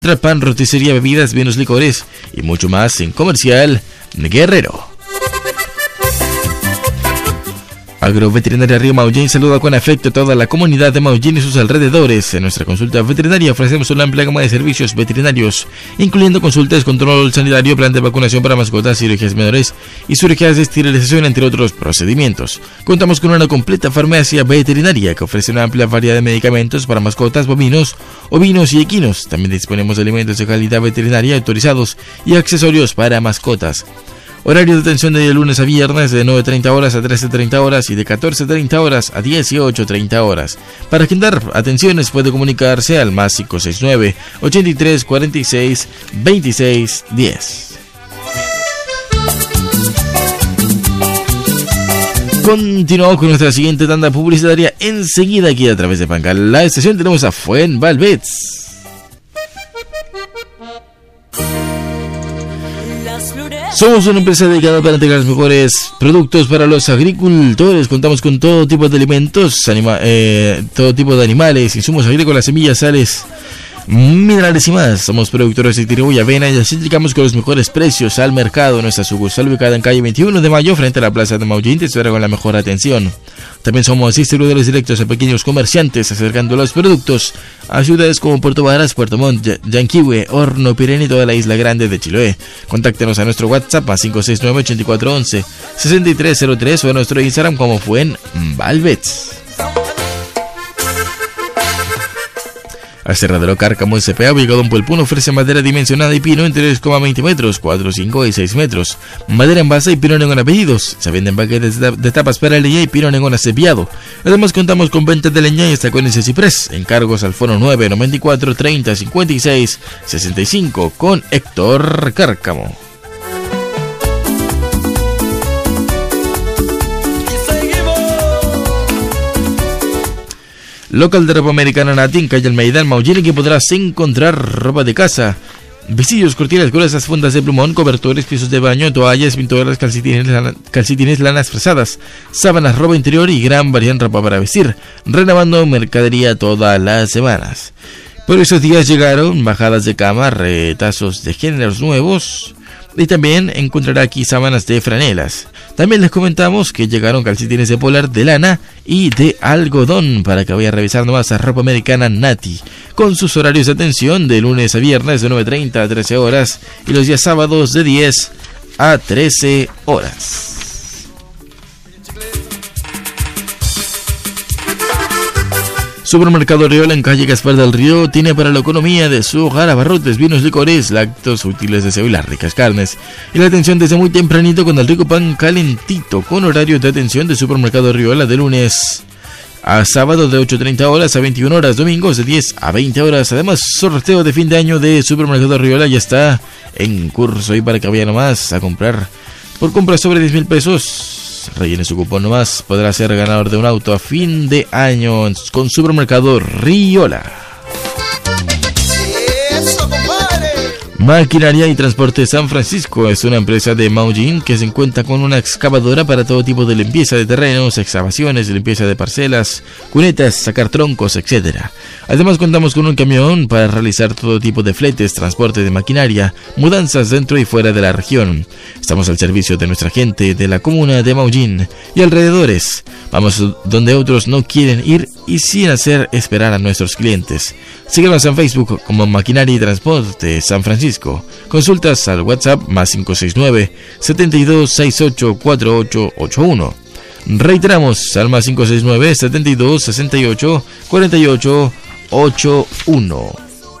Pan, roticería, bebidas, vinos, licores y mucho más en Comercial Guerrero. Agroveterinaria Río Maullín saluda con afecto a toda la comunidad de Maullín y sus alrededores. En nuestra consulta veterinaria ofrecemos una amplia gama de servicios veterinarios, incluyendo consultas, control sanitario, plan de vacunación para mascotas, cirugías menores y cirugías de esterilización, entre otros procedimientos. Contamos con una completa farmacia veterinaria que ofrece una amplia variedad de medicamentos para mascotas, bovinos, ovinos y equinos. También disponemos de alimentos de calidad veterinaria autorizados y accesorios para mascotas. Horario de atención de lunes a viernes de 9:30 horas a 13:30 horas y de 14:30 horas a 18:30 horas. Para agendar atenciones puede comunicarse al más 569 83 46 26 10. Continuamos con nuestra siguiente tanda publicitaria enseguida aquí a través de Pancal. La estación tenemos a Fuenvalvets. Somos una empresa dedicada para entregar los mejores productos para los agricultores. Contamos con todo tipo de alimentos, todo tipo de animales, insumos agrícolas, semillas, sales, minerales y más. Somos productores de trigo y avena y así llegamos con los mejores precios al mercado. Nuestra sucursal ubicada en calle 21 de Mayo frente a la plaza de Maullín te espera con la mejor atención. También somos distribuidores directos a pequeños comerciantes, acercando los productos a ciudades como Puerto Varas, Puerto Montt, Yanquihue, Horno, Pirén y toda la isla grande de Chiloé. Contáctenos a nuestro WhatsApp a 569-8411-6303 o a nuestro Instagram como Fuenvalvets. Aserradero Cárcamo S.P.A. ubicado en Puelpún ofrece madera dimensionada y pino en 3,20 metros, 4, 5 y 6 metros. Madera en base y pino en apellidos. Se venden paquetes de tapas para leña y pino en acepiado. Además contamos con ventas de leña y estacones de ciprés. Encargos al fono 994 30 56 65 con Héctor Cárcamo. Local de ropa americana Nati en calle Almeida, en Maullín, que podrás encontrar ropa de casa, vestidos, cortinas, gruesas, fundas de plumón, cobertores, pisos de baño, toallas, pinturas, calcetines, lanas fresadas, sábanas, ropa interior y gran variedad de ropa para vestir, renovando mercadería todas las semanas. Por esos días llegaron bajadas de cama, retazos de géneros nuevos y también encontrará aquí sábanas de franelas. También les comentamos que llegaron calcetines de polar, de lana y de algodón para que vaya a revisar nomás a ropa americana Nati, con sus horarios de atención de lunes a viernes de 9:30 a 13 horas y los días sábados de 10 a 13 horas. Supermercado Riola en calle Gaspar del Río tiene para la economía de su hogar abarrotes, vinos, licores, lácteos, útiles de aseo y las ricas carnes. Y la atención desde muy tempranito con el rico pan calentito, con horario de atención de Supermercado Riola de lunes a sábado de 8:30 horas a 21 horas, domingos de 10 a 20 horas. Además, sorteo de fin de año de Supermercado Riola ya está en curso y para que vayan nomás a comprar. Por compras sobre 10,000 pesos, rellene su cupón nomás, podrá ser ganador de un auto a fin de año con Supermercado Riola. Maquinaria y Transporte San Francisco es una empresa de Maullín que se encuentra con una excavadora para todo tipo de limpieza de terrenos, excavaciones, limpieza de parcelas, cunetas, sacar troncos, etc. Además contamos con un camión para realizar todo tipo de fletes, transporte de maquinaria, mudanzas dentro y fuera de la región. Estamos al servicio de nuestra gente de la comuna de Maullín y alrededores. Vamos donde otros no quieren ir y sin hacer esperar a nuestros clientes. Síguenos en Facebook como Maquinaria y Transporte San Francisco. Consultas al WhatsApp más 569 72 68 4881. Reiteramos al más 569 72 68 48 81.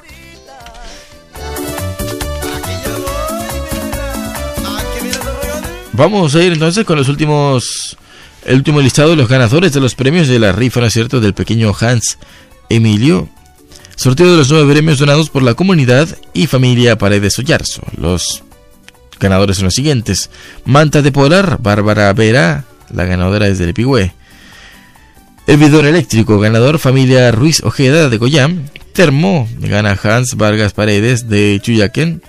Vamos a ir entonces con el último listado de los ganadores de los premios de la rifa, ¿no es cierto?, del pequeño Hans Emilio. Sorteo de los 9 premios donados por la comunidad y familia Paredes Ollarzo. Los ganadores son los siguientes: manta de polar, Bárbara Vera, la ganadora es del Pigüé. Hervidor eléctrico, ganador familia Ruiz Ojeda de Goyam. Termo, gana Hans Vargas Paredes de Chuyaquen.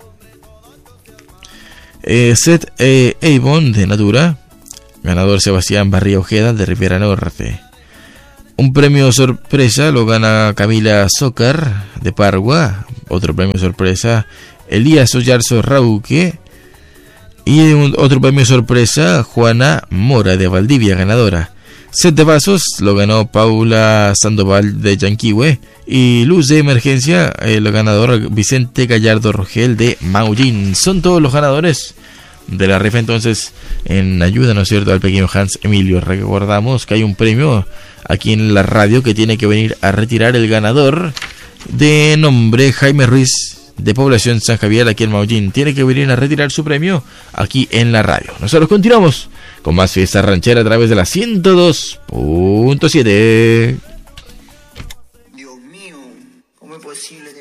Set Avon de Natura, ganador Sebastián Barría Ojeda de Riviera Norte. Un premio sorpresa lo gana Camila Zócar de Pargua. Otro premio sorpresa, Elías Ollarzo Rauque. Y otro premio sorpresa, Juana Mora de Valdivia, ganadora. 7 vasos lo ganó Paula Sandoval de Yanquihue. Y luz de emergencia, el ganador Vicente Gallardo Rogel de Maullín. Son todos los ganadores de la rifa, entonces, en ayuda, ¿no es cierto?, al pequeño Hans Emilio. Recordamos que hay un premio aquí en la radio que tiene que venir a retirar el ganador, de nombre Jaime Ruiz, de población San Javier, aquí en Maullín. Tiene que venir a retirar su premio aquí en la radio. Nosotros continuamos con más fiesta ranchera a través de la 102.7. Dios mío, ¿cómo es posible